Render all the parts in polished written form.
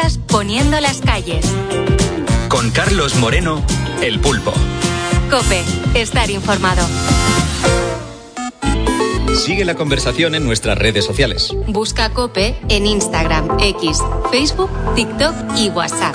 Escuchas Poniendo las calles. Con Carlos Moreno, El Pulpo. COPE, estar informado. Sigue la conversación en nuestras redes sociales. Busca COPE en Instagram, X, Facebook, TikTok y WhatsApp.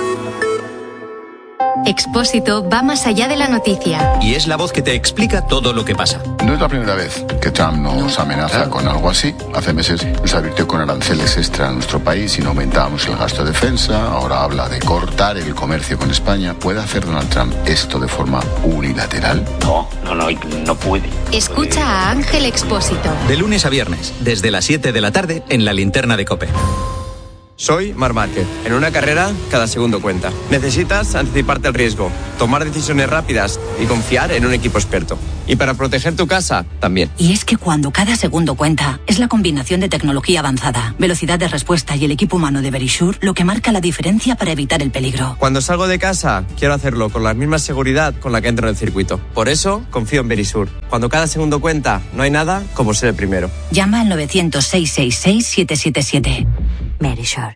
Expósito va más allá de la noticia. Y es la voz que te explica todo lo que pasa. No es la primera vez que Trump nos amenaza con algo así. Hace meses nos advirtió con aranceles extra a nuestro país si no aumentábamos el gasto de defensa. Ahora habla de cortar el comercio con España. ¿Puede hacer Donald Trump esto de forma unilateral? No puede. Escucha a Ángel Expósito. De lunes a viernes, desde las 7 de la tarde, en la linterna de COPE. Soy Marc Márquez. En una carrera, cada segundo cuenta. Necesitas anticiparte al riesgo, tomar decisiones rápidas y confiar en un equipo experto. Y para proteger tu casa, también. Y es que cuando cada segundo cuenta, es la combinación de tecnología avanzada, velocidad de respuesta y el equipo humano de Verisure lo que marca la diferencia para evitar el peligro. Cuando salgo de casa, quiero hacerlo con la misma seguridad con la que entro en el circuito. Por eso, confío en Verisure. Cuando cada segundo cuenta, no hay nada como ser el primero. Llama al 900-666-777. Verisure.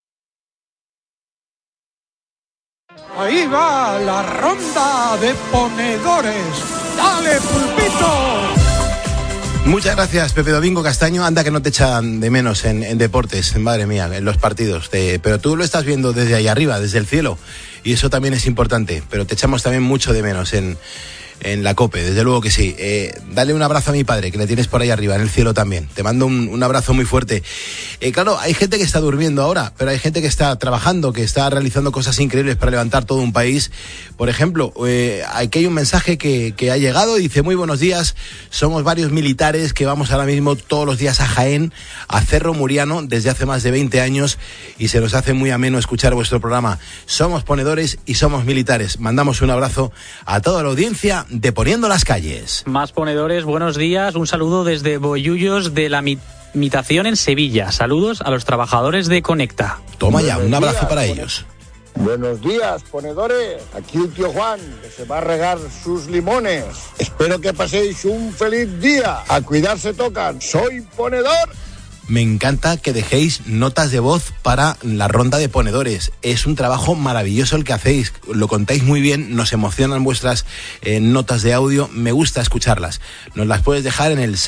Ahí va la ronda de ponedores. ¡Dale, Pulpito! Muchas gracias, Pepe Domingo Castaño. Anda que no te echan de menos en deportes, madre mía, en los partidos. Pero tú lo estás viendo desde ahí arriba, desde el cielo. Y eso también es importante. Pero te echamos también mucho de menos en la COPE, desde luego que sí. Dale un abrazo a mi padre, que le tienes por ahí arriba, en el cielo también. Te mando un abrazo muy fuerte. Claro, hay gente que está durmiendo ahora, pero hay gente que está trabajando, que está realizando cosas increíbles para levantar todo un país. Por ejemplo, aquí hay un mensaje que ha llegado, dice: muy buenos días, somos varios militares que vamos ahora mismo todos los días a Jaén, a Cerro Muriano, desde hace más de 20 años, y se nos hace muy ameno escuchar vuestro programa. Somos ponedores y somos militares. Mandamos un abrazo a toda la audiencia de Poniendo las calles. Más ponedores, buenos días, un saludo desde Bollullos de la Imitación en Sevilla. Saludos a los trabajadores de Conecta. Toma ya, un abrazo para ellos. Buenos días, ponedores. Aquí el tío Juan, que se va a regar sus limones. Espero que paséis un feliz día. A cuidarse tocan. Soy ponedor. Me encanta que dejéis notas de voz para la ronda de ponedores. Es un trabajo maravilloso el que hacéis. Lo contáis muy bien, nos emocionan vuestras notas de audio. Me gusta escucharlas. Nos las puedes dejar en el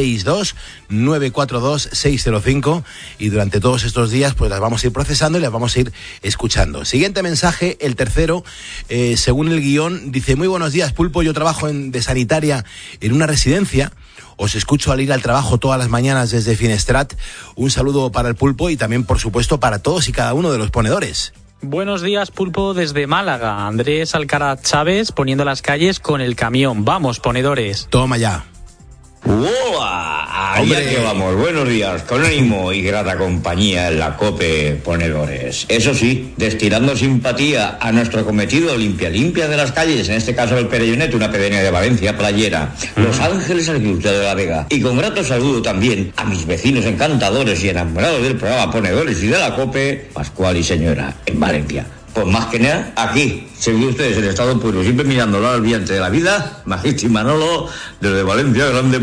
662-942-605 y durante todos estos días pues las vamos a ir procesando y las vamos a ir escuchando. Siguiente mensaje, el tercero, según el guión, dice: muy buenos días, Pulpo, yo trabajo de sanitaria en una residencia. Os escucho al ir al trabajo todas las mañanas desde Finestrat. Un saludo para el Pulpo y también, por supuesto, para todos y cada uno de los ponedores. Buenos días, Pulpo, desde Málaga. Andrés Alcaraz Chávez, poniendo las calles con el camión. Vamos, ponedores. Toma ya. ¡Uah! Allá que vamos, buenos días, con ánimo y grata compañía en la COPE ponedores. Eso sí, destilando simpatía a nuestro cometido limpia de las calles, en este caso el Perellonet, una pedanía de Valencia, Playera, Los Ángeles, Agricultura de la Vega. Y con grato saludo también a mis vecinos encantadores y enamorados del programa Ponedores y de la COPE, Pascual y Señora, en Valencia. Pues más que nada, aquí, según ustedes, el Estado Puro, siempre mirándolo al viante de la vida, Magisti Manolo, desde Valencia, grande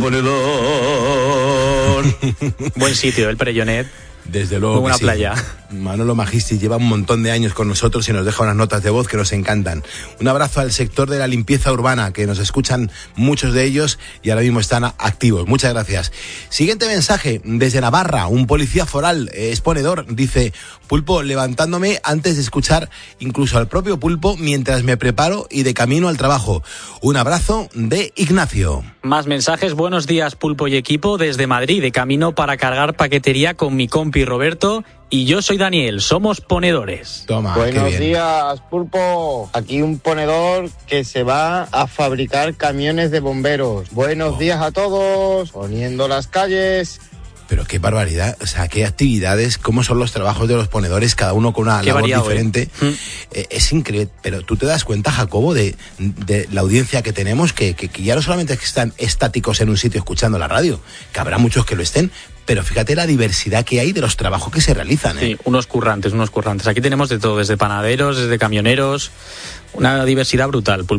ponedor. Buen sitio, el Perellonet. Desde luego. Muy buena sí. playa. Manolo Magisti lleva un montón de años con nosotros y nos deja unas notas de voz que nos encantan. Un abrazo al sector de la limpieza urbana, que nos escuchan muchos de ellos y ahora mismo están activos. Muchas gracias. Siguiente mensaje, desde Navarra, un policía foral exponedor, dice: Pulpo, levantándome antes de escuchar incluso al propio Pulpo mientras me preparo y de camino al trabajo. Un abrazo de Ignacio. Más mensajes, buenos días, Pulpo y equipo, desde Madrid, de camino para cargar paquetería con mi compi Roberto. Y yo soy Daniel, somos ponedores. Toma, buenos días, Pulpo. Aquí un ponedor que se va a fabricar camiones de bomberos. Buenos días a todos, poniendo las calles. Pero qué barbaridad, o sea, qué actividades, cómo son los trabajos de los ponedores, cada uno con una labor diferente. Es increíble, pero tú te das cuenta, Jacobo, de la audiencia que tenemos, que ya no solamente es que están estáticos en un sitio escuchando la radio, que habrá muchos que lo estén, pero fíjate la diversidad que hay de los trabajos que se realizan. Sí, unos currantes. Aquí tenemos de todo, desde panaderos, desde camioneros, una diversidad brutal, Pulpo.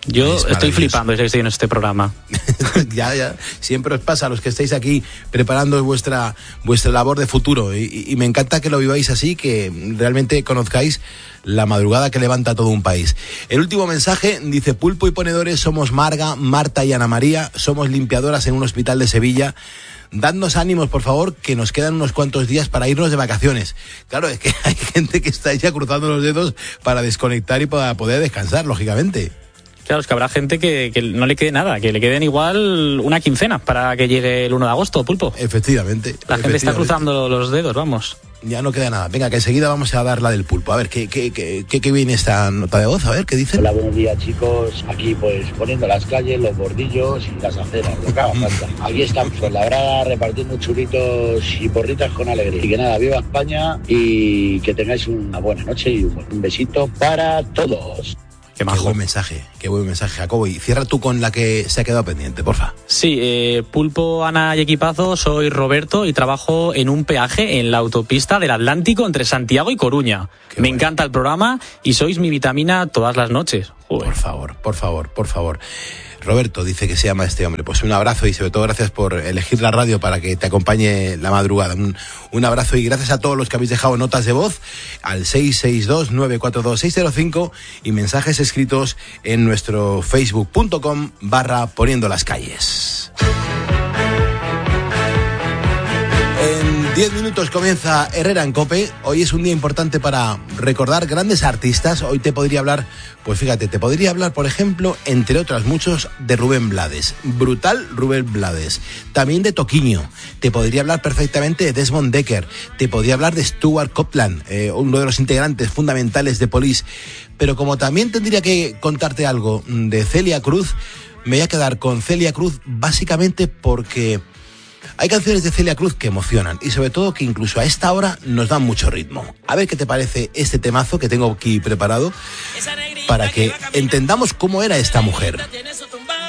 Yo estoy flipando desde que estoy en este programa. Ya, siempre os pasa a los que estáis aquí preparando vuestra labor de futuro y me encanta que lo viváis así, que realmente conozcáis la madrugada que levanta todo un país. El último mensaje dice: Pulpo y Ponedores, somos Marga, Marta y Ana María, somos limpiadoras en un hospital de Sevilla. Dadnos ánimos, por favor, que nos quedan unos cuantos días para irnos de vacaciones. Claro, es que hay gente que está ya cruzando los dedos para desconectar y para poder descansar, lógicamente. Claro, es que habrá gente que no le quede nada, que le queden igual una quincena para que llegue el 1 de agosto, Pulpo. Efectivamente. La gente está cruzando los dedos, vamos. Ya no queda nada. Venga, que enseguida vamos a dar la del Pulpo. A ver, ¿qué viene esta nota de voz? A ver, ¿qué dice? Hola, buenos días, chicos. Aquí, pues, poniendo las calles, los bordillos y las aceras, lo que haga falta. Aquí estamos en la brada repartiendo churritos y porritas con alegría. Y que nada, viva España y que tengáis una buena noche y un besito para todos. Qué buen mensaje, Jacobo. Y cierra tú con la que se ha quedado pendiente, porfa. Sí, Pulpo, Ana y equipazo, soy Roberto y trabajo en un peaje en la autopista del Atlántico entre Santiago y Coruña. Me encanta el programa y sois mi vitamina todas las noches. Joder. Por favor. Roberto dice que se llama este hombre. Pues un abrazo y sobre todo gracias por elegir la radio para que te acompañe la madrugada. Un abrazo y gracias a todos los que habéis dejado notas de voz al 662-942-605 y mensajes escritos en nuestro facebook.com/poniendo las calles. En 10 minutos comienza Herrera en COPE. Hoy es un día importante para recordar grandes artistas. Hoy te podría hablar, por ejemplo, entre otras muchos, de Rubén Blades. Brutal Rubén Blades. También de Toquinho. Te podría hablar perfectamente de Desmond Dekker. Te podría hablar de Stuart Copeland, uno de los integrantes fundamentales de Police. Pero como también tendría que contarte algo de Celia Cruz, me voy a quedar con Celia Cruz básicamente porque hay canciones de Celia Cruz que emocionan y sobre todo que incluso a esta hora nos dan mucho ritmo. A ver qué te parece este temazo que tengo aquí preparado para que entendamos cómo era esta mujer.